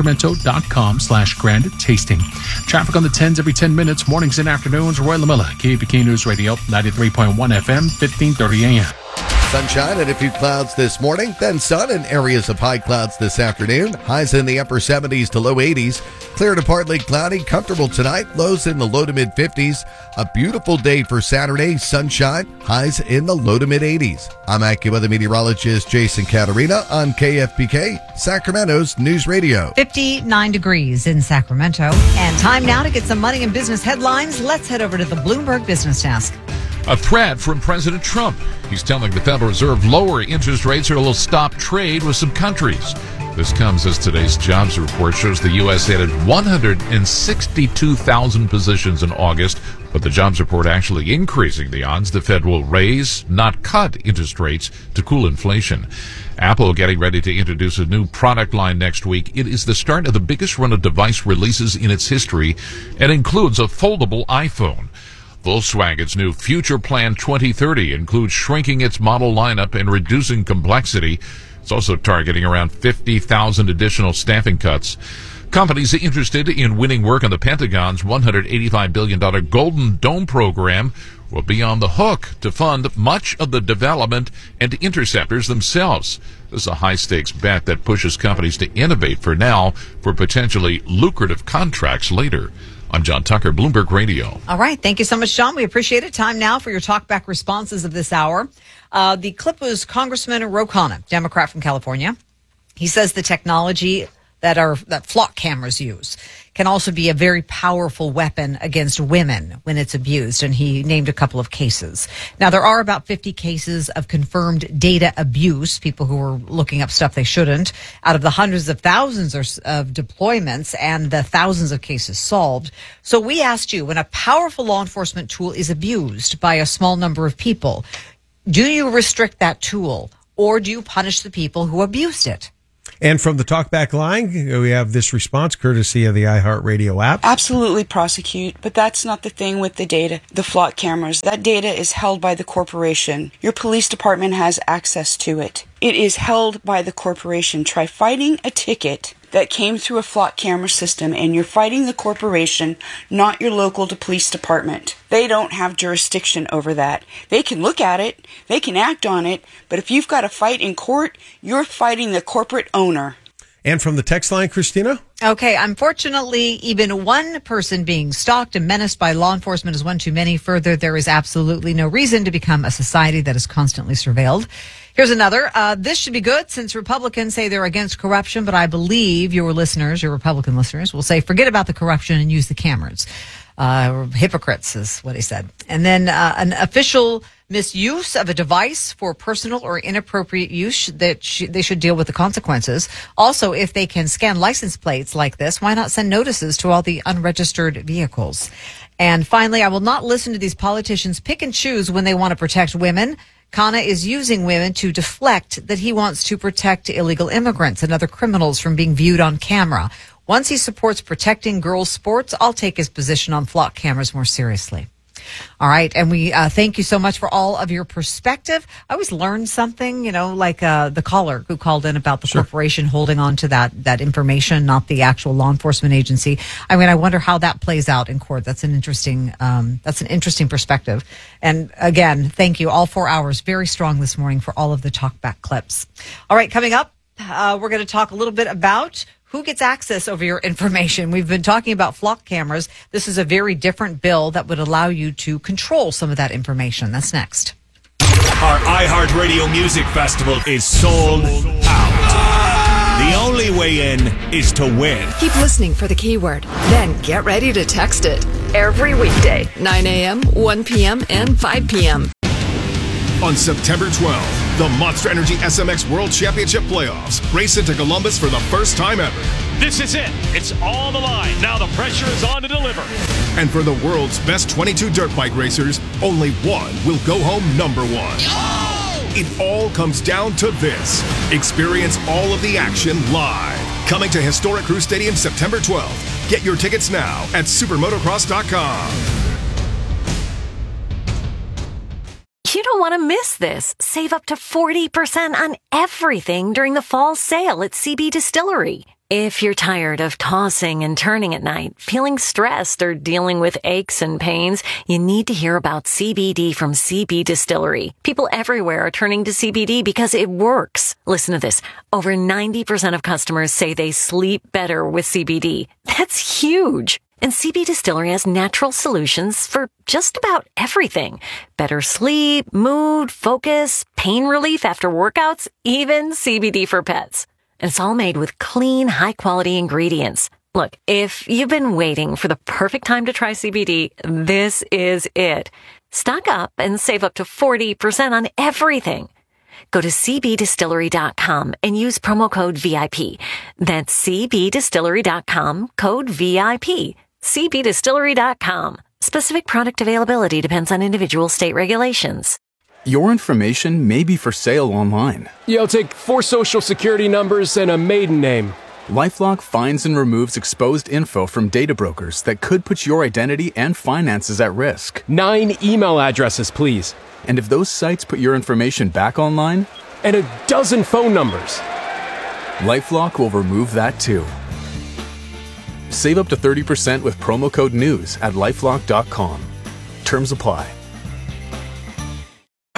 visitsacramento.com/grand tasting. Traffic on the 10s every 10 minutes, mornings and afternoons. Roy Lamella, KFBK News Radio, 93.1 FM, 1530 AM. Sunshine and a few clouds this morning, then sun and areas of high clouds this afternoon. Highs in the upper 70s to low 80s. Clear to partly cloudy, comfortable tonight. Lows in the low to mid 50s. A beautiful day for Saturday. Sunshine, highs in the low to mid 80s. I'm AccuWeather meteorologist Jason Caterina on KFBK, Sacramento's News Radio. 59 degrees in Sacramento. And time now to get some money and business headlines. Let's head over to the Bloomberg Business Desk. A threat from President Trump. He's telling the Federal Reserve lower interest rates or it'll stop trade with some countries. This comes as today's jobs report shows the U.S. added 162,000 positions in August, but the jobs report actually increasing the odds the Fed will raise, not cut, interest rates to cool inflation. Apple getting ready to introduce a new product line next week. It is the start of the biggest run of device releases in its history and includes a foldable iPhone. Volkswagen's new Future Plan 2030 includes shrinking its model lineup and reducing complexity. It's also targeting around 50,000 additional staffing cuts. Companies interested in winning work on the Pentagon's $185 billion Golden Dome program will be on the hook to fund much of the development and interceptors themselves. This is a high-stakes bet that pushes companies to innovate for now for potentially lucrative contracts later. I'm John Tucker, Bloomberg Radio. All right. Thank you so much, John. We appreciate it. Time now for your talkback responses of this hour. The clip was Congressman Ro Khanna, Democrat from California. He says the technology that flock cameras use can also be a very powerful weapon against women when it's abused. And he named a couple of cases. Now, there are about 50 cases of confirmed data abuse, people who are looking up stuff they shouldn't, out of the hundreds of thousands of deployments and the thousands of cases solved. So we asked you, when a powerful law enforcement tool is abused by a small number of people, do you restrict that tool or do you punish the people who abused it? And from the Talkback line, we have this response courtesy of the iHeartRadio app. Absolutely prosecute, but that's not the thing with the data, the flock cameras. That data is held by the corporation. Your police department has access to it. It is held by the corporation. Try fighting a ticket that came through a flock camera system, and you're fighting the corporation, not your local police department. They don't have jurisdiction over that. They can look at it, they can act on it, but if you've got a fight in court, you're fighting the corporate owner. And from the text line, Christina? Okay, unfortunately, even one person being stalked and menaced by law enforcement is one too many. Further, there is absolutely no reason to become a society that is constantly surveilled. Here's another. This should be good since Republicans say they're against corruption, but I believe your Republican listeners, will say forget about the corruption and use the cameras. Hypocrites is what he said. And then an official misuse of a device for personal or inappropriate use, that they should deal with the consequences. Also, if they can scan license plates like this, why not send notices to all the unregistered vehicles? And finally, I will not listen to these politicians pick and choose when they want to protect women. Khanna is using women to deflect that he wants to protect illegal immigrants and other criminals from being viewed on camera. Once he supports protecting girls' sports, I'll take his position on flock cameras more seriously. All right. And we thank you so much for all of your perspective. I always learn something, like the caller who called in about the corporation holding on to that information, not the actual law enforcement agency. I mean, I wonder how that plays out in court. That's an interesting perspective. And again, thank you. All 4 hours, very strong this morning for all of the talkback clips. All right. Coming up, we're going to talk a little bit about who gets access over your information. We've been talking about flock cameras. This is a very different bill that would allow you to control some of that information. That's next. Our iHeartRadio Music Festival is sold out. The only way in is to win. Keep listening for the keyword, then get ready to text it. Every weekday, 9 a.m., 1 p.m., and 5 p.m. On September 12th, the Monster Energy SMX World Championship Playoffs race into Columbus for the first time ever. This is it. It's all on the line. Now the pressure is on to deliver. And for the world's best 22 dirt bike racers, only one will go home number one. Oh! It all comes down to this. Experience all of the action live. Coming to Historic Crew Stadium September 12th. Get your tickets now at supermotocross.com. You don't want to miss this. Save up to 40% on everything during the fall sale at CB Distillery. If you're tired of tossing and turning at night, feeling stressed, or dealing with aches and pains, you need to hear about CBD from CB Distillery. People everywhere are turning to CBD because it works. Listen to this. Over 90% of customers say they sleep better with CBD. That's huge. And CB Distillery has natural solutions for just about everything. Better sleep, mood, focus, pain relief after workouts, even CBD for pets. And it's all made with clean, high-quality ingredients. Look, if you've been waiting for the perfect time to try CBD, this is it. Stock up and save up to 40% on everything. Go to cbdistillery.com and use promo code VIP. That's cbdistillery.com, code VIP. cbdistillery.com. Specific product availability depends on individual state regulations. Your information may be for sale online. You'll take 4 social security numbers and a maiden name. LifeLock finds and removes exposed info from data brokers that could put your identity and finances at risk. 9 email addresses, please. And if those sites put your information back online? And a dozen phone numbers. LifeLock will remove that too. Save up to 30% with promo code NEWS at LifeLock.com. Terms apply.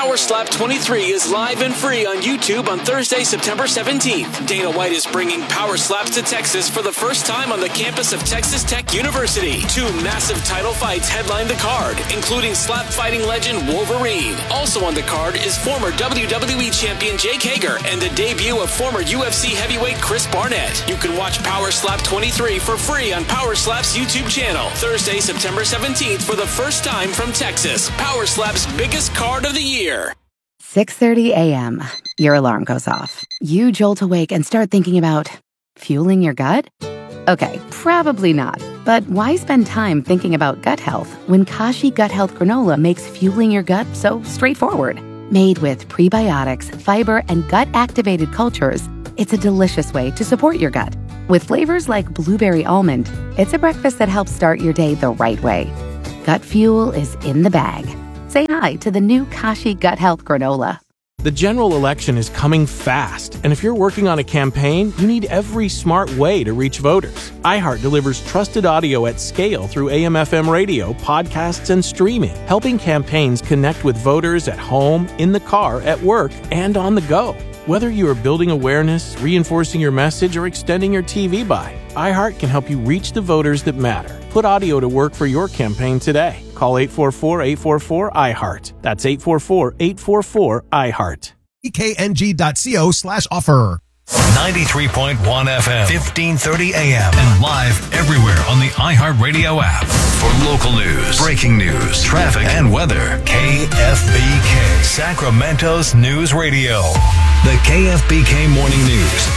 Power Slap 23 is live and free on YouTube on Thursday, September 17th. Dana White is bringing Power Slaps to Texas for the first time on the campus of Texas Tech University. 2 massive title fights headline the card, including slap fighting legend Wolverine. Also on the card is former WWE champion Jake Hager and the debut of former UFC heavyweight Chris Barnett. You can watch Power Slap 23 for free on Power Slap's YouTube channel. Thursday, September 17th for the first time from Texas. Power Slap's biggest card of the year. 6:30 a.m. Your alarm goes off. You jolt awake and start thinking about fueling your gut? Okay, probably not. But why spend time thinking about gut health when Kashi Gut Health Granola makes fueling your gut so straightforward? Made with prebiotics, fiber, and gut-activated cultures, it's a delicious way to support your gut. With flavors like blueberry almond, it's a breakfast that helps start your day the right way. Gut fuel is in the bag. Say hi to the new Kashi Gut Health Granola. The general election is coming fast, and if you're working on a campaign, you need every smart way to reach voters. iHeart delivers trusted audio at scale through AM/FM radio, podcasts, and streaming, helping campaigns connect with voters at home, in the car, at work, and on the go. Whether you are building awareness, reinforcing your message, or extending your TV buy, iHeart can help you reach the voters that matter. Put audio to work for your campaign today. Call 844-844-iHeart. That's 844-844-iHeart. ekng.co/offer. 93.1 FM, 1530 AM, and live everywhere on the iHeartRadio app. For local news, breaking news, traffic, and weather, KFBK, Sacramento's News Radio. The KFBK Morning News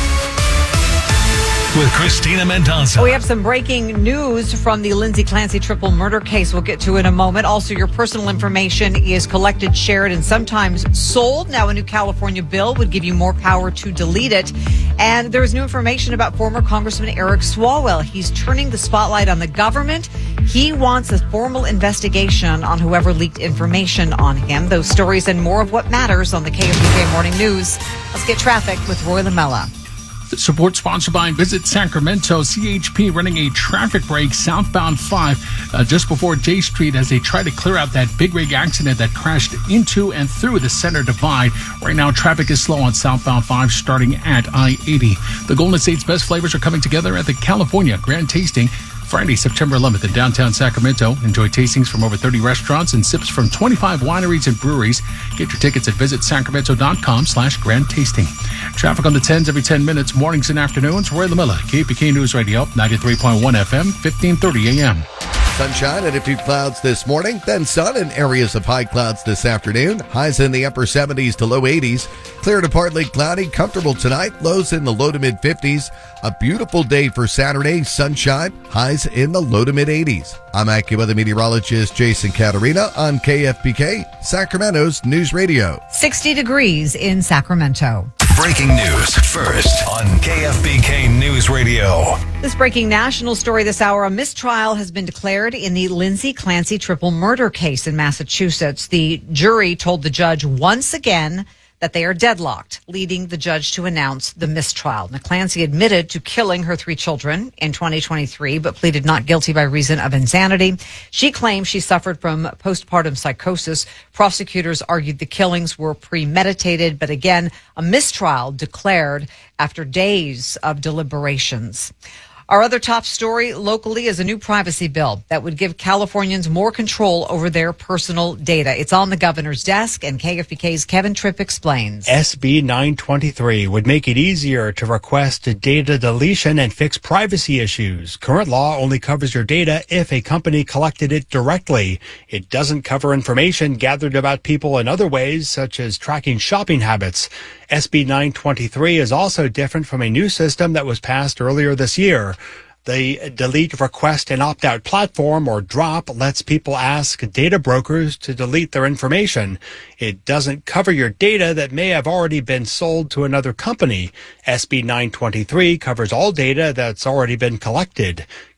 with Christina Mendoza. We have some breaking news from the Lindsay Clancy triple murder case we'll get to in a moment. Also, your personal information is collected, shared, and sometimes sold. Now, a new California bill would give you more power to delete it. And there is new information about former Congressman Eric Swalwell. He's turning the spotlight on the government. He wants a formal investigation on whoever leaked information on him. Those stories and more of what matters on the KFBK Morning News. Let's get traffic with Roy Lamella. Support sponsored by Visit Sacramento. CHP running a traffic break southbound 5 just before J Street as they try to clear out that big rig accident that crashed into and through the center divide. Right now, traffic is slow on southbound 5 starting at I-80. The Golden State's best flavors are coming together at the California Grand Tasting Friday, September 11th in downtown Sacramento. Enjoy tastings from over 30 restaurants and sips from 25 wineries and breweries. Get your tickets at visitsacramento.com/grand tasting. Traffic on the 10s every 10 minutes, mornings and afternoons. Roy Lamella, KFBK News Radio, 93.1 FM, 1530 AM. Sunshine and a few clouds this morning, then sun and areas of high clouds this afternoon. Highs in the upper 70s to low 80s. Clear to partly cloudy, comfortable tonight. Lows in the low to mid 50s. A beautiful day for Saturday. Sunshine, highs in the low to mid 80s. I'm AccuWeather meteorologist Jason Caterina on KFBK, Sacramento's News Radio. 60 degrees in Sacramento. Breaking news first on KFBK News Radio. This breaking national story this hour. A mistrial has been declared in the Lindsay Clancy triple murder case in Massachusetts. The jury told the judge once again that they are deadlocked, leading the judge to announce the mistrial. Now, Clancy admitted to killing her 3 children in 2023, but pleaded not guilty by reason of insanity. She claims she suffered from postpartum psychosis. Prosecutors argued the killings were premeditated, but again, a mistrial declared after days of deliberations. Our other top story locally is a new privacy bill that would give Californians more control over their personal data. It's on the governor's desk, and KFBK's Kevin Tripp explains. SB 923 would make it easier to request data deletion and fix privacy issues. Current law only covers your data if a company collected it directly. It doesn't cover information gathered about people in other ways, such as tracking shopping habits. SB 923 is also different from a new system that was passed earlier this year. The Delete Request and Opt-out platform, or DROP, lets people ask data brokers to delete their information. It doesn't cover your data that may have already been sold to another company. SB 923 covers all data that's already been collected.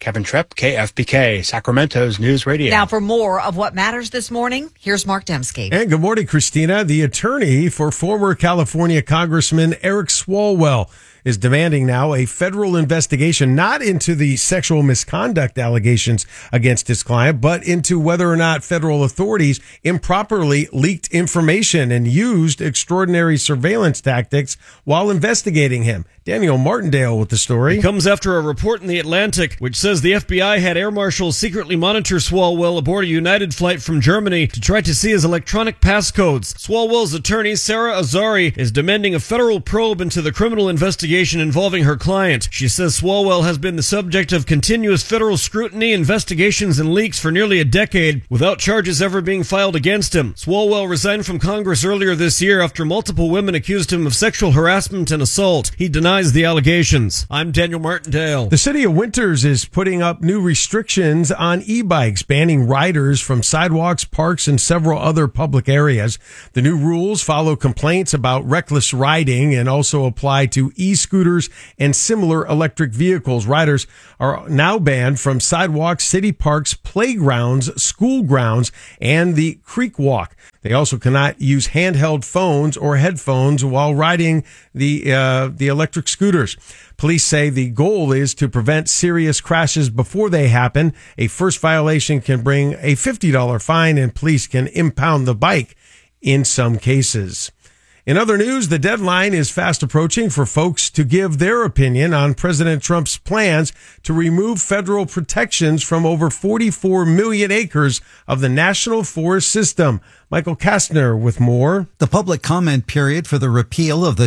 Kevin Tripp, KFBK, Sacramento's News Radio. Now, for more of what matters this morning, here's Mark Dembski. And good morning, Christina. The attorney for former California Congressman Eric Swalwell is demanding now a federal investigation, not into the sexual misconduct allegations against his client, but into whether or not federal authorities improperly leaked information and used extraordinary surveillance tactics while investigating him. Daniel Martindale with the story. It comes after a report in The Atlantic, which says the FBI had air marshals secretly monitor Swalwell aboard a United flight from Germany to try to see his electronic passcodes. Swalwell's attorney, Sarah Azari, is demanding a federal probe into the criminal investigation involving her client. She says Swalwell has been the subject of continuous federal scrutiny, investigations, and leaks for nearly a decade, without charges ever being filed against him. Swalwell resigned from Congress earlier this year after multiple women accused him of sexual harassment and assault. He denies the allegations. I'm Daniel Martindale. The city of Winters is putting up new restrictions on e-bikes, banning riders from sidewalks, parks, and several other public areas. The new rules follow complaints about reckless riding and also apply to e-scooters and similar electric vehicles. Riders are now banned from sidewalks, city parks, playgrounds, school grounds, and the creek walk. They also cannot use handheld phones or headphones while riding the electric scooters. Police say the goal is to prevent serious crashes before they happen. A first violation can bring a $50 fine, and police can impound the bike in some cases. In other news, the deadline is fast approaching for folks to give their opinion on President Trump's plans to remove federal protections from over 44 million acres of the National Forest System. Michael Kastner with more. The public comment period for the repeal of the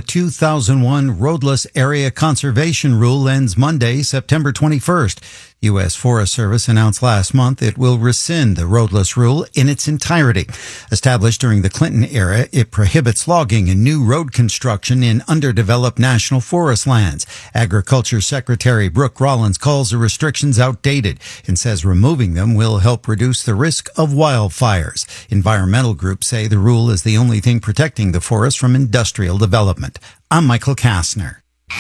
2001 Roadless Area Conservation Rule ends Monday, September 21st. U.S. Forest Service announced last month it will rescind the roadless rule in its entirety. Established during the Clinton era, it prohibits logging and new road construction in underdeveloped national forest lands. Agriculture Secretary Brooke Rollins calls the restrictions outdated and says removing them will help reduce the risk of wildfires. Environmental groups say the rule is the only thing protecting the forest from industrial development. I'm Michael Kastner.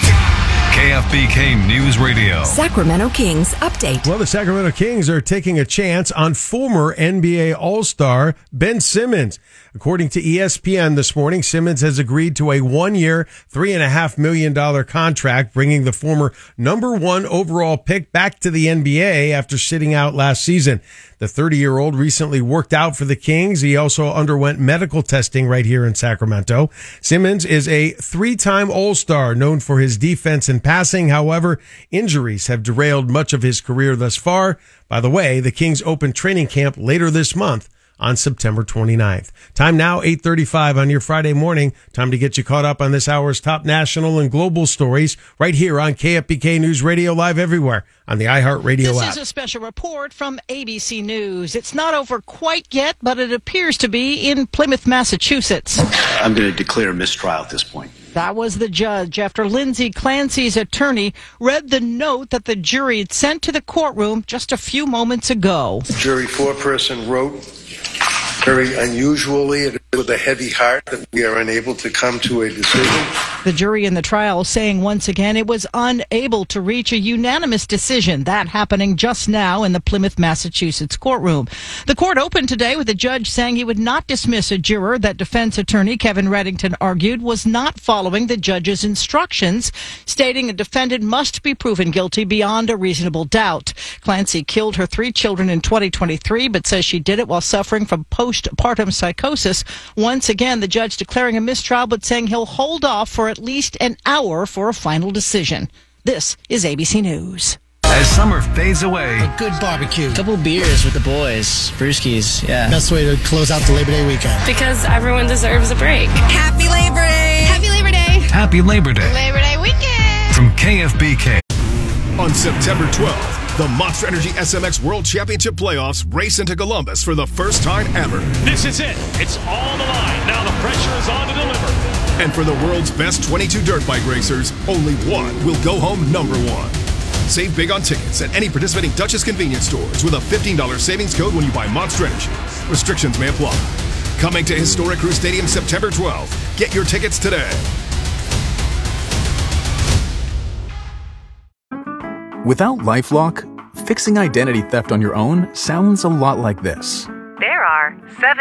KFBK News Radio. Sacramento Kings update. Well, the Sacramento Kings are taking a chance on former NBA All-Star Ben Simmons. According to ESPN this morning, Simmons has agreed to a 1-year, $3.5 million contract, bringing the former number 1 overall pick back to the NBA after sitting out last season. The 30-year-old recently worked out for the Kings. He also underwent medical testing right here in Sacramento. Simmons is a 3-time All-Star known for his defense and passing. However, injuries have derailed much of his career thus far. By the way, the Kings open training camp later this month on September 29th. Time now, 8:35 on your Friday morning. Time to get you caught up on this hour's top national and global stories right here on KFBK News Radio, live everywhere on the iHeartRadio app. This is a special report from ABC News. It's not over quite yet, but it appears to be in Plymouth, Massachusetts. I'm going to declare mistrial at this point. That was the judge after Lindsay Clancy's attorney read the note that the jury had sent to the courtroom just a few moments ago. The jury foreperson wrote, very unusually, with a heavy heart, that we are unable to come to a decision. The jury in the trial saying once again it was unable to reach a unanimous decision. That happening just now in the Plymouth, Massachusetts courtroom. The court opened today with the judge saying he would not dismiss a juror that defense attorney Kevin Reddington argued was not following the judge's instructions, stating a defendant must be proven guilty beyond a reasonable doubt. Clancy killed her 3 children in 2023, but says she did it while suffering from postpartum psychosis. Once again, the judge declaring a mistrial, but saying he'll hold off for at least an hour for a final decision. This is ABC News. As summer fades away, a good barbecue, couple beers with the boys, brewskis, yeah. Best way to close out the Labor Day weekend. Because everyone deserves a break. Happy Labor Day! Happy Labor Day! Happy Labor Day! Labor Day weekend! From KFBK. On September 12th, the Monster Energy SMX World Championship Playoffs race into Columbus for the first time ever. This is it. It's all the line. Now the pressure is on to deliver. And for the world's best 22 dirt bike racers, only one will go home number 1. Save big on tickets at any participating Duchess convenience stores with a $15 savings code when you buy Monster Energy. Restrictions may apply. Coming to Historic Crew Stadium September 12th. Get your tickets today. Without LifeLock, fixing identity theft on your own sounds a lot like this. There are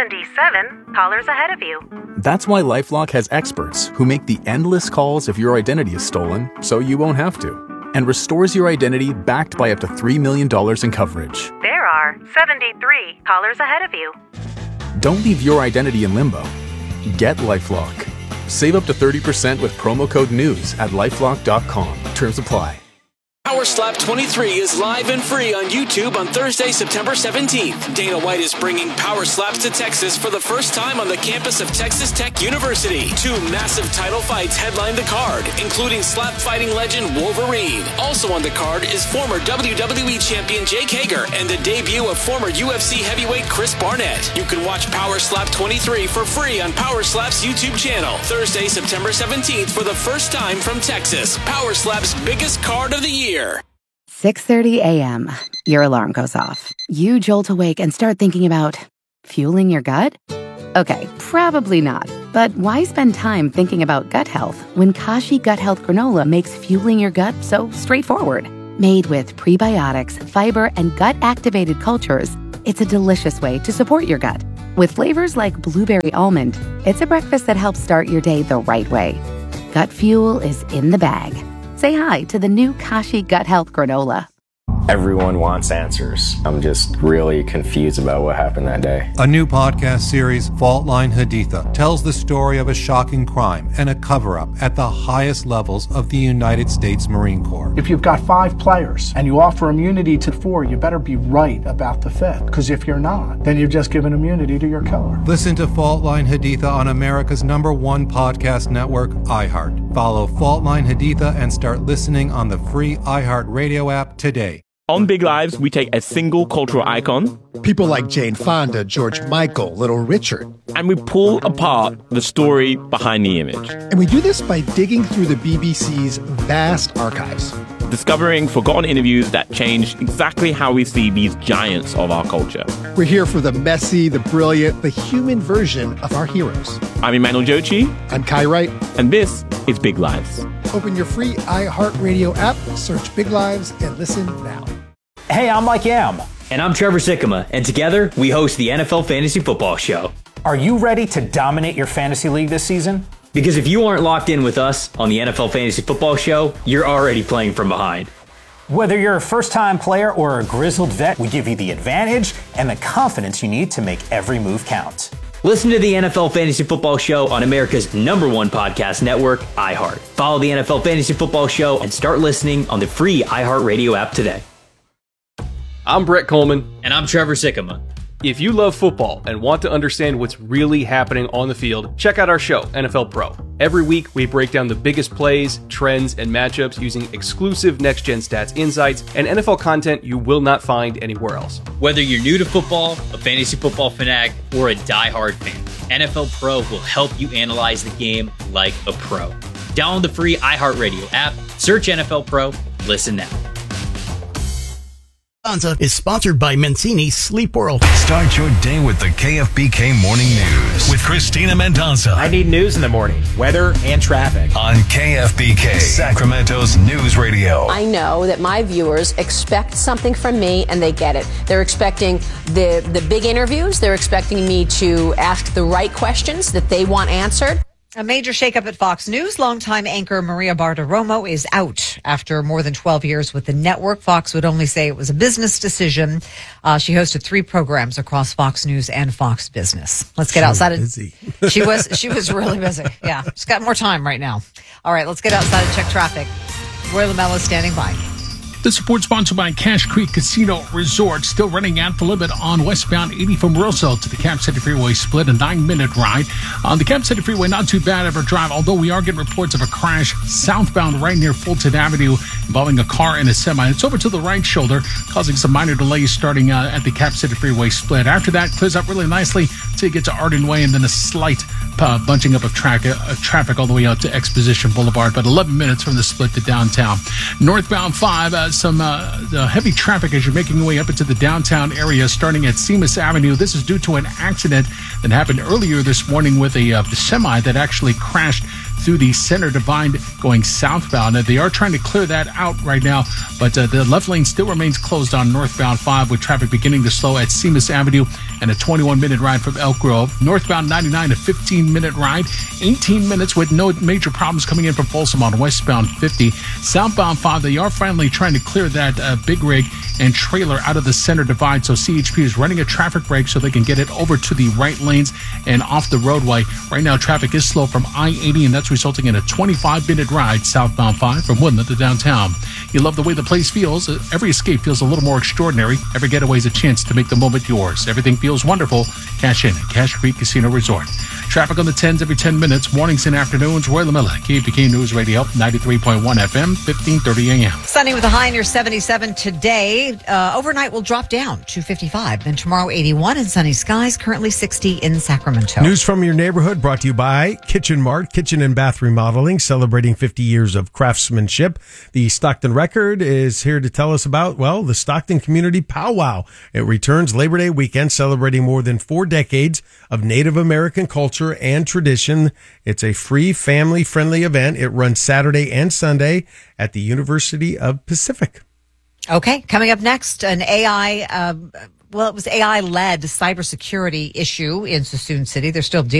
77 callers ahead of you. That's why LifeLock has experts who make the endless calls if your identity is stolen so you won't have to, and restores your identity backed by up to $3 million in coverage. There are 73 callers ahead of you. Don't leave your identity in limbo. Get LifeLock. Save up to 30% with promo code NEWS at LifeLock.com. Terms apply. Power Slap 23 is live and free on YouTube on Thursday, September 17th. Dana White is bringing Power Slaps to Texas for the first time on the campus of Texas Tech University. 2 massive title fights headline the card, including slap fighting legend Wolverine. Also on the card is former WWE champion Jake Hager and the debut of former UFC heavyweight Chris Barnett. You can watch Power Slap 23 for free on Power Slap's YouTube channel. Thursday, September 17th for the first time from Texas. Power Slap's biggest card of the year. 6:30 a.m. Your alarm goes off. You jolt awake and start thinking about fueling your gut? Okay, probably not. But why spend time thinking about gut health when Kashi Gut Health Granola makes fueling your gut so straightforward? Made with prebiotics, fiber, and gut-activated cultures, it's a delicious way to support your gut. With flavors like blueberry almond, it's a breakfast that helps start your day the right way. Gut fuel is in the bag. Say hi to the new Kashi Gut Health Granola. Everyone wants answers. I'm just really confused about what happened that day. A new podcast series, Fault Line Haditha, tells the story of a shocking crime and a cover-up at the highest levels of the United States Marine Corps. If you've got 5 players and you offer immunity to 4, you better be right about the 5th. Because if you're not, then you've just given immunity to your killer. Listen to Fault Line Haditha on America's #1 podcast network, iHeart. Follow Fault Line Haditha and start listening on the free iHeart Radio app today. On Big Lives, we take a single cultural icon, people like Jane Fonda, George Michael, Little Richard, and we pull apart the story behind the image. And we do this by digging through the BBC's vast archives, discovering forgotten interviews that changed exactly how we see these giants of our culture. We're here for the messy, the brilliant, the human version of our heroes. I'm Emmanuel Jochi. I'm Kai Wright. And this is Big Lives. Open your free iHeartRadio app, search Big Lives, and listen now. Hey, I'm Mike Yam. And I'm Trevor Sikkema. And together, we host the NFL Fantasy Football Show. Are you ready to dominate your fantasy league this season? Because if you aren't locked in with us on the NFL Fantasy Football Show, you're already playing from behind. Whether you're a first-time player or a grizzled vet, we give you the advantage and the confidence you need to make every move count. Listen to the NFL Fantasy Football Show on America's #1 podcast network, iHeart. Follow the NFL Fantasy Football Show and start listening on the free iHeartRadio app today. I'm Brett Coleman. And I'm Trevor Sikkema. If you love football and want to understand what's really happening on the field, check out our show, NFL Pro. Every week, we break down the biggest plays, trends, and matchups using exclusive next-gen stats insights and NFL content you will not find anywhere else. Whether you're new to football, a fantasy football fanatic, or a diehard fan, NFL Pro will help you analyze the game like a pro. Download the free iHeartRadio app, search NFL Pro, listen now. Is sponsored by Mancini Sleep World. Start your day with the KFBK Morning News with Christina Mendoza. I need news in the morning, weather and traffic. On KFBK, Sacramento's news radio. I know that my viewers expect something from me and they get it. They're expecting the big interviews. They're expecting me to ask the right questions that they want answered. A major shakeup at Fox News. Longtime anchor Maria Bartiromo is out after more than 12 years with the network. Fox would only say it was a business decision. She hosted 3 programs across Fox News and Fox Business. Let's get outside. Busy. She was really busy. Yeah, she's got more time right now. All right, let's get outside and check traffic. Roy LaMello standing by. This report sponsored by Cache Creek Casino Resort, still running at the limit on westbound 80 from Roselle to the Cap City Freeway split, a 9-minute ride. On the Cap City Freeway, not too bad of a drive, although we are getting reports of a crash southbound right near Fulton Avenue involving a car and a semi. It's over to the right shoulder, causing some minor delays starting at the Cap City Freeway split. After that, clears up really nicely until you get to Arden Way, and then a slight bunching up of traffic all the way out to Exposition Boulevard, but 11 minutes from the split to downtown. Northbound 5, some heavy traffic as you're making your way up into the downtown area, starting at Seamus Avenue. This is due to an accident that happened earlier this morning with a semi that actually crashed through the center divide going southbound. They are trying to clear that out right now, but the left lane still remains closed on northbound 5 with traffic beginning to slow at Seamus Avenue and a 21-minute ride from Elk Grove. Northbound 99, a 15-minute ride, 18 minutes with no major problems coming in from Folsom on westbound 50. Southbound 5, they are finally trying to clear that big rig and trailer out of the center divide, so CHP is running a traffic brake so they can get it over to the right lanes and off the roadway. Right now, traffic is slow from I-80, and that's resulting in a 25-minute ride southbound 5 from Woodland to downtown. You love the way the place feels. Every escape feels a little more extraordinary. Every getaway is a chance to make the moment yours. Everything feels wonderful. Cash in at Cash Creek Casino Resort. Traffic on the 10s every 10 minutes, mornings and afternoons. Roy LaMilla, KFBK News Radio, 93.1 FM, 1530 AM. Sunny with a high near 77 today. Overnight will drop down to 55. Then tomorrow, 81 and sunny skies. Currently 60 in Sacramento. News from your neighborhood brought to you by Kitchen Mart, kitchen and bath remodeling, celebrating 50 years of craftsmanship. The Stockton Record is here to tell us about, well, the Stockton Community Powwow. It returns Labor Day weekend, celebrating more than 4 decades of Native American culture and tradition. It's a free, family-friendly event. It runs Saturday and Sunday at the University of Pacific. Okay, coming up next, an AI, it was AI-led cybersecurity issue in Suisun City. They're still dealing